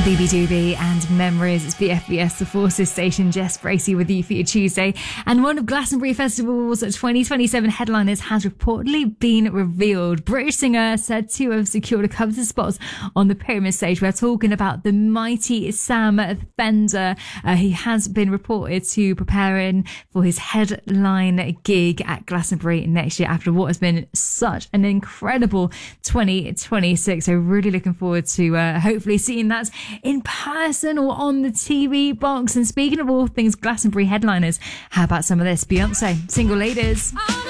BB Doobie and Memories. It's BFBS, the Forces Station. Jess Bracey with you for your Tuesday. And one of Glastonbury Festival's 2027 headliners has reportedly been revealed. British singer said to have secured a couple of spots on the Pyramid stage. We're talking about the mighty Sam Fender. He has been reported to preparing for his headline gig at Glastonbury next year after what has been such an incredible 2026. So really looking forward to hopefully seeing that in person or on the TV box. And speaking of all things Glastonbury headliners, how about some of this? Beyonce, Single Ladies.